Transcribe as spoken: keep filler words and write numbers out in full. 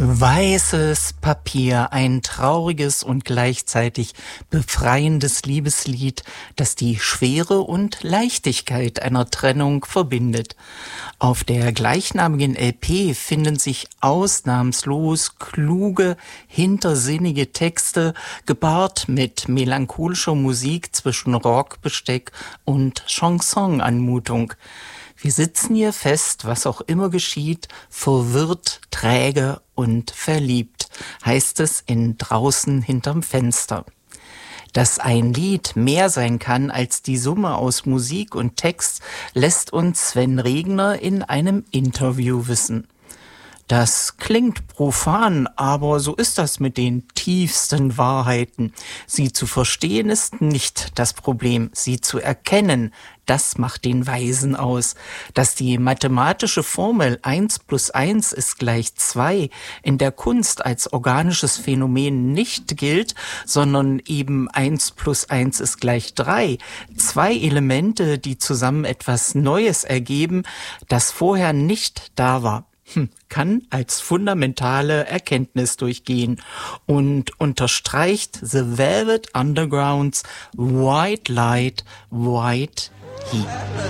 Weißes Papier, ein trauriges und gleichzeitig befreiendes Liebeslied, das die Schwere und Leichtigkeit einer Trennung verbindet. Auf der gleichnamigen L P finden sich ausnahmslos kluge, hintersinnige Texte, gepaart mit melancholischer Musik zwischen Rockbesteck und Chansonanmutung. Wir sitzen hier fest, was auch immer geschieht, verwirrt, träge und verliebt, heißt es in Draußen hinterm Fenster. Dass ein Lied mehr sein kann als die Summe aus Musik und Text, lässt uns Sven Regner in einem Interview wissen. Das klingt profan, aber so ist das mit den tiefsten Wahrheiten. Sie zu verstehen ist nicht das Problem, sie zu erkennen, das macht den Weisen aus. Dass die mathematische Formel eins plus eins ist gleich zwei in der Kunst als organisches Phänomen nicht gilt, sondern eben eins plus eins ist gleich drei. Zwei Elemente, die zusammen etwas Neues ergeben, das vorher nicht da war. Kann als fundamentale Erkenntnis durchgehen und unterstreicht The Velvet Undergrounds White Light, White Heat.